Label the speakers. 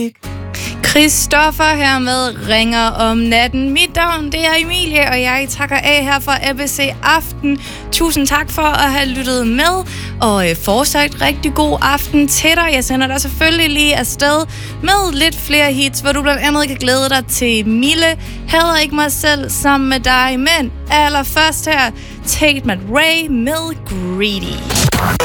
Speaker 1: Christoffer her med Ringer om natten. Mit navn, det er Emilie, og jeg takker af her fra ABC Aften. Tusind tak for at have lyttet med, og fortsat rigtig god aften til dig. Jeg sender dig selvfølgelig lige afsted med lidt flere hits, hvor du blandt andet kan glæde dig til Mille, Hader ikke mig selv sammen med dig, men allerførst her, Tate McRae med Greedy.